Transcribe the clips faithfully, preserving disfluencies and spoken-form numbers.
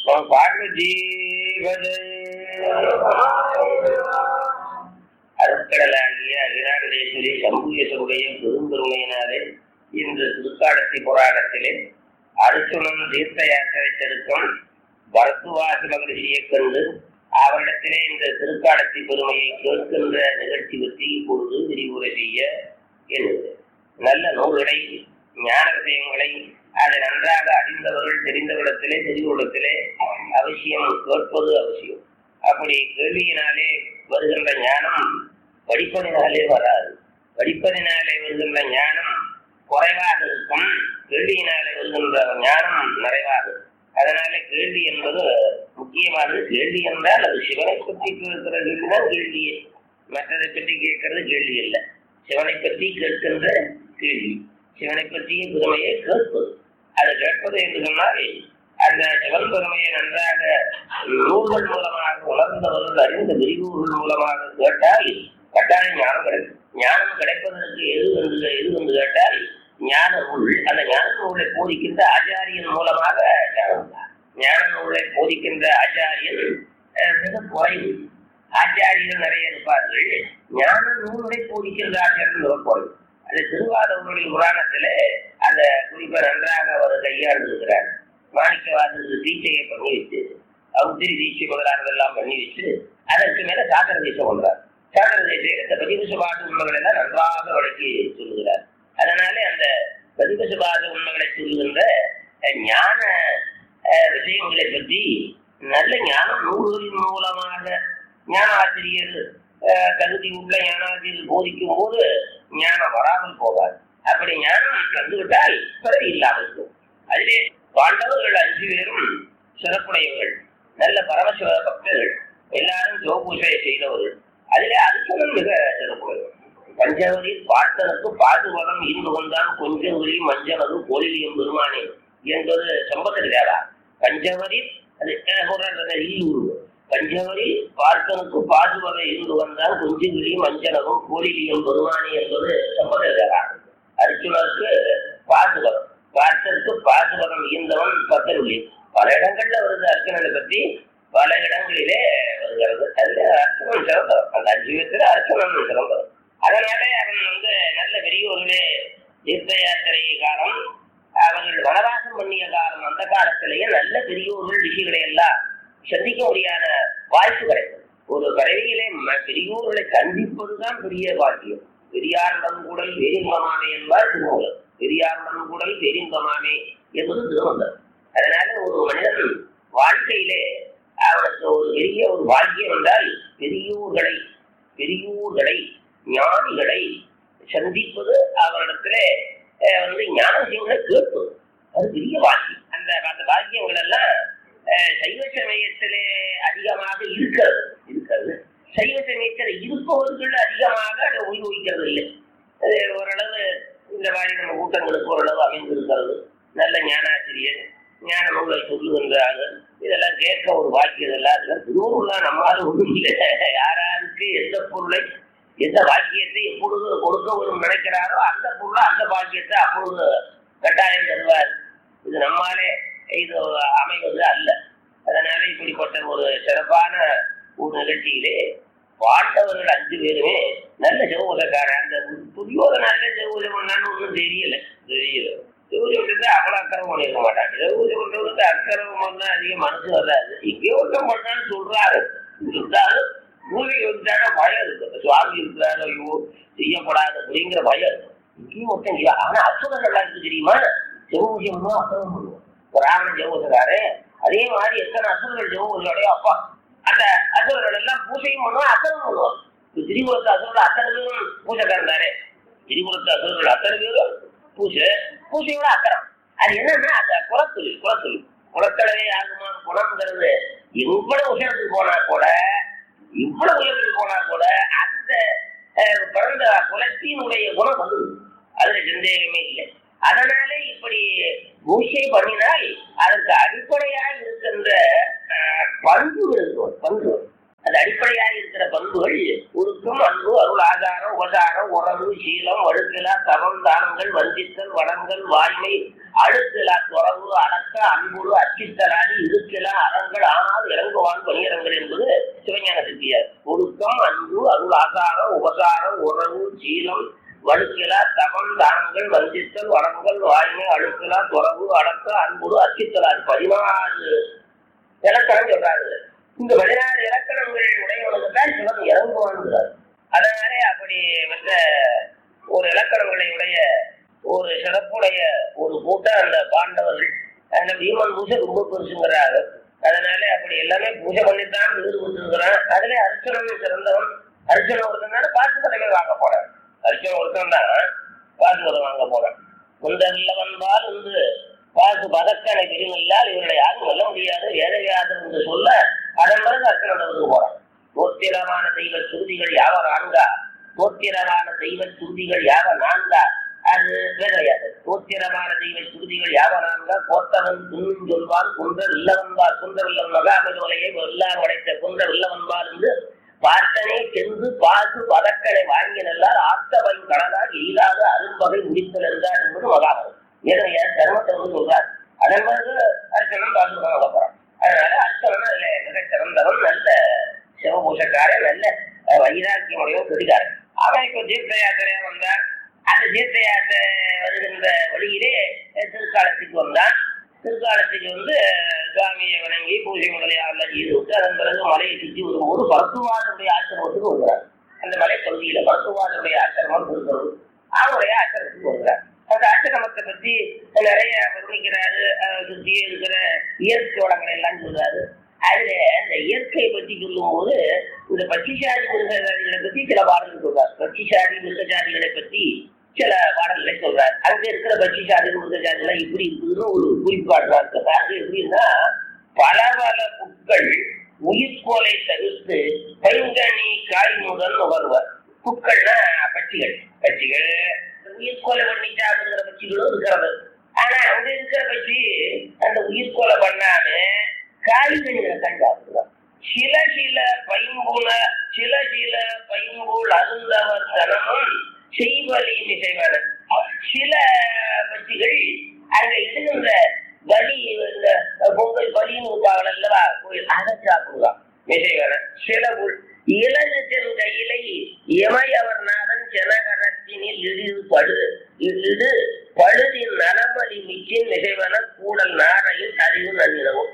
பார்வஜீவதே அருட்கடலாகிய அகிலாண்டேஸ்வரி சம்புகேஸ்வருடைய பெருங்கருணையினாலே இன்று திருக்காடத்தி புராணத்திலே அர்ச்சுனன் தீர்த்த யாத்திரை செலுத்தும் பரத்துவாசி மகிழ்ச்சியை கண்டு அவரிடத்திலே இந்த திருக்காடத்தி பெருமையை கேட்கின்ற நிகழ்ச்சி பற்றி இப்பொழுது விரிவுரை செய்ய எண்ணுது. நல்ல நூல்களை ஞான விஷயங்களை அதை நன்றாக அறிந்தவர்கள் தெரிந்தவரிடத்திலே தெரிந்தவரிடத்திலே அவசியம் கேட்பது அவசியம். அப்படி கேள்வியினாலே வருகின்ற ஞானம் படிப்பதினாலே வராது. படிப்பதினாலே வருகின்ற ஞானம் குறைவாக இருக்கும், கேள்வியினாலே வருகின்ற ஞானம் நிறைவாகும். அதனால கேள்வி என்பது முக்கியமானது. கேள்வி என்றால் அது சிவனை பற்றி கேட்கிற கேள்விதான் கேள்வியே, மற்றதை பற்றி கேட்கறது கேள்வி இல்லை. சிவனை பற்றி கேட்கின்ற கேள்வி, சிவனை பற்றிய பெருமையை கேட்பது. அதை கேட்பது என்று சொன்னால் அந்த சிவன் பெருமையை நன்றாக நூல்கள் மூலமாக உணர்ந்தவர்கள் அறிந்த விரிவுகள் மூலமாக கேட்டால் கட்டாயம் ஞானம் கிடைக்கும். ஞானம் கிடைப்பதற்கு எது என்று எது என்று கேட்டால் ஞான நூல். அந்த ஞான நூலை போதிக்கின்ற ஆச்சாரியன் மூலமாக ஞானம் தான். ஞான நூலை போதிக்கின்ற ஆச்சாரியன் மிக குறைவு. ஆச்சாரியர்கள் நிறைய இருப்பார்கள், ஞான நூலை போதிக்கின்ற ஆச்சாரியன் மிக குறைவு. அது திருவாதவர்களுடைய புராணத்திலே அந்த குறிப்பை நன்றாக அவர் கையாண்டிருக்கிறார். மாணிக்கவாதத்துக்கு தீட்சையை பண்ணி வச்சு, அவத்திரி தீட்சை முதலானதெல்லாம் பண்ணி வச்சு அதற்கு மேல சாகர தேசம் கொண்டார். சாகர தேசையில் இந்த பதிவசுபாத உண்மைகள் எல்லாம் நன்றாக வழக்கி சொல்லுகிறார். அதனாலே அந்த பதிவசுபாத உண்மைகளை சொல்லுகின்ற ஞான விஷயங்களை பற்றி நல்ல ஞான நூல்களின் மூலமாக ஞான ஆசிரியர் தகுதி உள்ள ஞானாசிரியர் போதிக்கும் போது ஞானம் வராமல் போகாது. அப்படி ஞானம் வந்துவிட்டால் பிறகு இல்லாமல் இருக்கும். அதிலே பாண்டவர்கள் அஞ்சு பேரும் சிறப்புடையவர்கள், நல்ல பரமசிவ பக்தர்கள், எல்லாரும் சிவபூஜையை செய்தவர்கள். அதிலே அர்ச்சுனன் மிக சிறப்புடையவர். பஞ்சவரில் பார்த்தனுக்கு பாதுவனம் இருந்து கொண்டான் கொஞ்சவரி மஞ்சனது கோலிலியம் பெருமானே என்பது சம்பந்தர் தேவா. பஞ்சவரில் அது இல்லூர். பஞ்சவரில் பார்த்தனுக்கு பாதுவகை இருந்து வந்தால் கொஞ்சவரி மஞ்சனதும் கோலிலியம் பெருமானே என்பது சம்பந்தர் தேவா. அர்ச்சுனருக்கு பாதுவகம், பார்த்தனுக்கு பாதுவகம் இருந்தவன் பத்தருளி. பல இடங்கள்ல வருது அர்ச்சுனனை பற்றி, பல இடங்களிலே வருகிறது. அதுல அர்ச்சுனன் சிறந்தவன். அந்த அஞ்சு விதத்துல அர்ச்சுனன் சிறந்தவன். அதனாலே அவன் வந்து நல்ல பெரியவர்களே தீர்த்த யாத்திரை காலம், அவர்கள் வனவாசம் பண்ணிய காலம், அந்த காலத்திலேயே நல்ல பெரியோர்கள் ரிஷிகளை எல்லாம் சந்திக்க முடியாத வாய்ப்பு கிடைக்கும். ஒரு பறவையிலே பெரியோர்களை சந்திப்பதுதான் பெரிய பாக்கியம். பெரியார் நன்கூடல் பேரின்பமானே என்பார் திருமூலர். பெரியார் நன்கூடல் பேரின்பமானே என்பது திருமந்தர். அதனால ஒரு மனிதன் வாழ்க்கையிலே அவனுக்கு ஒரு பெரிய ஒரு பாக்கியம் என்றால் பெரியோர்களை பெரியோர்களை ஞானிகளை சந்திப்பது, அவரிடத்துல வந்து ஞான விஷயங்களை கேட்பது, அது பெரிய பாக்கியம். அந்த அந்த பாக்கியங்கள் எல்லாம் சைவ சமயத்திலே அதிகமாக இருக்கிறது இருக்கிறது சைவ சமயத்தில் இருப்பவர்கள் அதிகமாக அதை உபயோகிக்கிறது இல்லை. அது ஓரளவு இந்த மாதிரி நம்ம கூட்டங்களுக்கு ஓரளவு அமைந்திருக்கிறது. நல்ல ஞானாசிரியர் ஞான நூலை சொல்லுகின்றார்கள். இதெல்லாம் கேட்க ஒரு பாக்கியம். இதெல்லாம் அதெல்லாம் திருவள்ளுவர்லாம் நம்மளால ஒன்றும் இல்லை. யாராருக்கு எந்த பொருளை எந்த பாக்கியத்தை எப்பொழுது கொடுக்க வரும் நினைக்கிறாரோ அந்த பொருளை அந்த பாக்கியத்தை அப்பொழுது கட்டாயம் தருவார். இது நம்மாலே இது அமைவது அல்ல. அதனால இப்படிப்பட்ட ஒரு சிறப்பான ஒரு நிகழ்ச்சியிலே பாண்டவர்கள் அஞ்சு பேருமே நல்ல சிவபூஜைக்காரன். அந்த துரியோதனாலே சிவபூஜை பண்ணான்னு ஒன்றும் தெரியல தெரியல சிவபூஜை பண்றது அவ்வளோ அக்கறை பண்ணிருக்க மாட்டாங்க. சிவபூஜை பண்றதுக்கு அக்கறை பண்ணா அதிகம் மனசு வராது. இங்கே ஒன்றும் பண்ணான்னு சொல்றாரு. இருந்தாலும் மூலிகை வந்துட்டாங்க பயம் இருக்கு. சுவாமி இருக்கிறாரு, ஐயோ செய்யப்படாது அப்படிங்கிற பயம் இருக்கு. இங்கேயும் ஒருத்தன் இல்லை. ஆனா அசுரர்கள்லாம் இருக்கு தெரியுமா? சிவபூஜை பண்ணுவோம், அசுரம் பண்ணுவோம். ஒரு ராவணன் சிவபூஜைக்காரு, அதே மாதிரி எத்தனை அசுரர்கள் சிவபூஜையோடைய அப்பா அந்த அசுரர்கள் எல்லாம் பூஜையும் பண்ணுவோம், அசுரம் பண்ணுவோம். திரிபுரத்து அசுரர்கள் அத்தனை பேரும் பூஜைக்காரந்தாரு. திரிபுரத்து அசுரர்கள் அத்தனை பேரும் பூஜை பூஜையோட அக்கறம். அது என்னன்னா அந்த குலத்தொழில் குலத்தொழில் குலத்தளவே ஆகுமா குணம்ங்கிறது. எவ்வளவு உயரத்துக்கு போனா கூட இவ்வளவு உயரத்துக்கு போனா கூட அந்த பிறந்த குலத்தினுடைய குணம் வந்து அதுல சந்தேகமே இல்லை. அதனாலே இப்படி பூஜை பண்ணினால் அதற்கு அடிப்படையாக இருக்கின்ற பண்பு இருக்கும். பண்பு அந்த அடிப்படையாக இருக்கிற பண்புகள் ஒழுக்கம், அன்பு, அருள், ஆதாரம், உபசாரம், உறவு, சீலம், வழுக்கிலா, தவம், தானங்கள், வஞ்சித்தல், வளங்கள், வாய்மை, அழுக்கிலா, துறவு, அடக்க, அன்புரு, அச்சித்தலாடி, இருக்கிலா, அறங்கள், ஆனால் இறங்குவான் பணியரங்கள் என்பது சிவஞான சித்தியார். ஒழுக்கம், அன்பு, அருள், ஆதாரம், உபசாரம், உறவு, சீலம், வழுக்கிலா, தவம், தானங்கள், வஞ்சித்தல், வளங்கள், வாய்மை, அழுக்கிலா, துறவு, அடக்க, அன்புரு, அச்சித்தலாடி பதினாறு இலக்கணம் சொல்றாரு. இந்த பதினாறு இலக்கணங்கள் உடையவனுக்கு தான் சிவன் இறங்குவான்கிறார். அதனாலே அப்படி மற்ற ஒரு இலக்கணங்களை உடைய ஒரு சிறப்புடைய ஒரு கூட்டம் அந்த பாண்டவர்கள். அந்த பீமன் பூஜை ரொம்ப பெருசுங்கிறாரு. அதனால அப்படி எல்லாமே பூஜை பண்ணித்தான் ஈடுபட்டுருக்கிறான். அதுல அர்ச்சனன் சிறந்தவன். அர்ச்சனை ஒருத்தன் தானே பாசு தலைமை வாங்க போறான். அர்ச்சனை ஒருத்தன் தான் பாசு பதவி வாங்க போறான். குந்தல்லவன்பால் என்று பாசு பதக்கனை பிரிவில்லால் இவர்களை யாரும் சொல்ல முடியாது, ஏழையாது என்று சொல்ல அதன் பிறகு அர்ச்சனை போறான். தோத்திரமான தெய்வ சுருதிகள் யாவ நான்கா, தோத்திரமான தெய்வ சுருதிகள் யாவ நான்கா, அது வேறையாது. தோத்திரமான தெய்வ சுருதிகள் யாவ நான்கா, கோத்தவன் துண்ணும் சொல்வான், குன்றர் இல்லவன்பால், குன்றர் இல்லவன் மகாமதுலையை எல்லாம் உடைத்த குன்றர் இல்லவன்பால் என்று பார்த்தனை சென்று பாசு பதக்கனை வாங்கி நல்லார் ஆத்தவன் கடலால் எய்தாத அரும்பகை முடித்தல் என்றார் என்பது மகாமது. ஏனைய தர்மத்தை வந்து சொல்றார். அதன் பிறகு அர்ச்சனம் பாசு வாங்க போறான். அதனால அர்ச்சனம் அதுல மிக சிறந்தவன், நல்ல சிவபூஷக்காரன், நல்ல வைராக்கியமுடையவன் சொல்லிக்காரன். அவன் இப்போ தீர்த்த யாத்திரையா வந்தான். அந்த தீர்த்த யாத்திரை வருகின்ற வழியிலே திருக்காலத்துக்கு வந்தான். திருக்காலத்துக்கு வந்து சுவாமியை வணங்கி பூஜை முதலியாரெல்லாம் செய்து விட்டு அதன் பிறகு மலையை சுற்றி வரும்போது பரத்துவாதனுடைய ஆசிரமத்துக்கு வருகிறார். அந்த மலை பகுதியில பரத்துவாதனுடைய ஆசிரமம் இருக்கிறது. அவருடைய ஆசிரமத்துக்கு வருகிறார். அந்த ஆசிரமத்தை பத்தி நிறைய வர்ணிக்கிறாரு. சுற்றியே இருக்கிற இயற்கை வளங்களை எல்லாம் சொல்றாரு. அதுல அந்த இயற்கையை பற்றி சொல்லும் போது இந்த பட்சிசாதி மிருகஜாதிகளை பற்றி சில பாடல்கள் சொல்றார். பட்சிசாதி மிருகஜாதிகளை பற்றி சில பாடல்களை சொல்றாரு. அங்க இருக்கிற பட்சிசாதி மிருகஜாதிகளை இப்படி இருக்குதுன்னு ஒரு குறிப்பாடுறாரு. அது எப்படின்னா, பல பல புட்கள் உயிர்கோலை தவிர்த்து பைங்கனி காய் முதல் நுகர்வர். புட்கள்னா பட்சிகள். பட்சிகள் உயிர்கோலை பண்ணி சாப்பிடுகிற பட்சிகளும் இருக்கிறது. ஆனா அங்க இருக்கிற பட்சி அந்த உயிர்கோலை பண்ணாம காய்கனிகளை தான் சாப்பிடுவார். சில சில பைம்புல சில சில பைம்புல் அருந்தவர் தனமும் செய்வலி மிசைவன. சில பட்சிகள் அங்க இடுகின்ற பலி, இந்த பொங்கல் பலின்னு இருப்பாங்க அல்லவா கோயில், அதை சாப்பிடுவான் மிசைவன. சில புல் இளஞ்சன் கையிலை இமையவர் நாதன் ஜனகரத்தினில் இடிது படு இடு பழுதின் நலமலி மிச்சின் மிசைவன கூடல் நாரையில் அறிவு நன்னினவும்.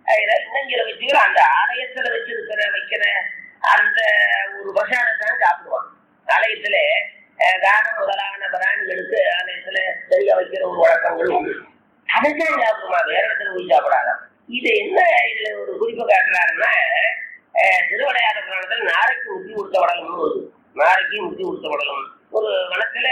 இளைஞரை வச்சுக்கிற அந்த ஆலயத்துல வச்சிருக்கிற வைக்கிற அந்த ஒரு பசானத்தான் சாப்பிடுவான். ஆலயத்துல தானம் முதலான பிராணிகளுக்கு ஆலயத்துல சரியா வைக்கிற ஒரு வழக்கங்கள் உண்டு. அதைத்தான் சாப்பிடுமா, வேற இடத்துல போய் சாப்பிடாதான். இது என்ன இதுல ஒரு குறிப்பு காட்டுறாருன்னா, திருவிளையாட புராணத்துல நாரைக்கு முத்தி கொடுத்த வடகம் வருது. நாரைக்கு முத்தி கொடுத்த வடகம் ஒரு வனத்துல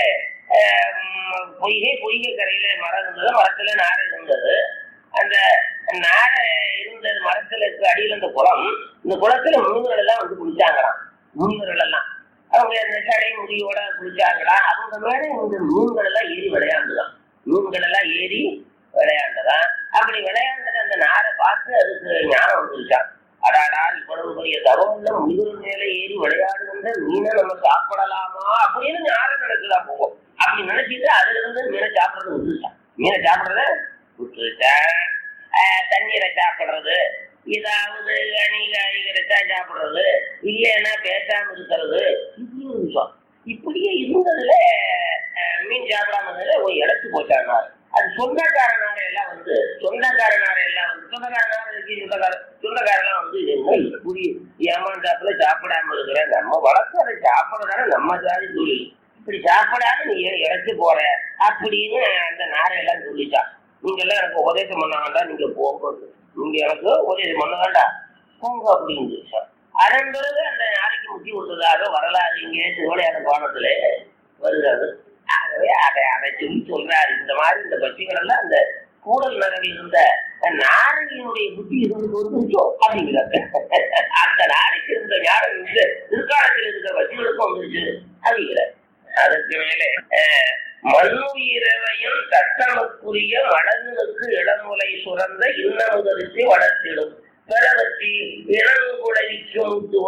பொய்கை பொய்கை கரையில மரம் இருந்தது. மரத்துல நாரை இருந்தது. அந்த நாரை இருந்த மரத்துல இருக்க அடியில் அந்த குளம், இந்த குளத்துல முனிவர்கள் எல்லாம் வந்து குளிச்சாங்களாம். முனிவர்கள் எல்லாம் அவங்க அந்த சடை முடியோட குளிச்சாங்களா. அவங்க மேல இந்த மீன்கள் எல்லாம் ஏறி விளையாண்டுதான். மீன்கள் எல்லாம் ஏறி விளையாண்டுதான். அப்படி விளையாண்டது அந்த நாரை பார்த்து அதுக்கு ஞானம் வந்துருச்சான். அடாடா, இவ்வளவு பெரிய தவம் இல்ல முனிவர்கள் மேல ஏறி விளையாடுகின்ற மீனை நம்ம சாப்பிடலாமா அப்படின்னு ஞானம் நினைச்சுதான் போவோம். அப்படி நினைச்சிட்டு அதுல இருந்து மீனை சாப்பிடறது விட்டுருச்சான். மீனை சாப்பிடறத விட்டுருச்சேன். தண்ணீரை சாப்பிடுறது, ஏதாவது அணி காய்கறிச்சா சாப்பிடுறது, இல்லைன்னா பேசாம இருக்கிறது, இப்படி ஒரு விஷயம். இப்படியே இருந்ததுல மீன் சாப்பிடாம இருந்ததுல ஒரு இழத்து போச்சாங்க. அது சொந்தக்காரனார எல்லாம் வந்து சொந்தக்காரனார எல்லாம் வந்து சொந்தக்காரனார சொந்தக்கார சொந்தக்காரெல்லாம் வந்து என்ன இப்படி ஏமாந்தாப்புல சாப்பிடாம இருக்கிற, நம்ம வளர்த்து அதை சாப்பிடறதால நம்ம ஜாதி தொழில், இப்படி சாப்பிடாம நீ இழைச்சு போற அப்படின்னு அந்த நாரையெல்லாம் சொல்லிட்டான். நீங்க எல்லாம் எனக்கு உபதேசம் பண்ண வேண்டாம், நீங்க போகும்போது நீங்க எனக்கு உபதேசம் பண்ண வேண்டாம் போங்க அப்படின்னு சார். அதன் பிறகு அந்த நாளைக்கு முத்தி கொடுத்ததாக வரலாறு இங்கே திருவிளையாட கோணத்துல வருகிறது. ஆகவே அதை அதை சொல்லி சொல்றாரு. இந்த மாதிரி இந்த பட்சிகள் எல்லாம் அந்த கூடல் நகரில் இருந்த நாரையினுடைய புத்தி இருந்து ஒரு நிமிஷம் அப்படிங்கிறாங்க. அந்த நாளைக்கு இருந்த ஞானம் இந்த திருக்காலத்தில் இருக்கிற பட்சிகளுக்கும் வந்துருச்சு அப்படிங்கிற. அதற்கு மேலே மண்ணுயிரவையும் தத்தமக்குரிய மடங்குக்கு இடமுலை சுரந்த இன்னமுதரிசி வளர்த்திடும் பிறவற்றி இளங்குலைக்கும்